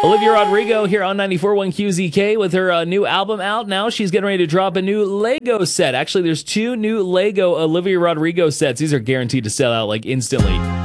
Olivia Rodrigo here on 94.1 QZK with her new album out now. She's getting ready to drop a new Lego set. Actually, there's 2 new Lego Olivia Rodrigo sets. These are guaranteed to sell out like instantly.